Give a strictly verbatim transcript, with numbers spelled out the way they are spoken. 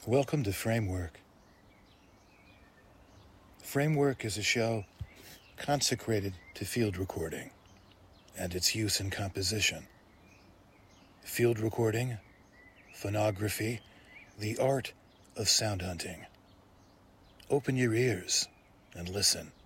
Welcome to Framework. Framework is a show consecrated to field recording and its use in composition. Field recording, phonography, the art of sound hunting. Open your ears and listen.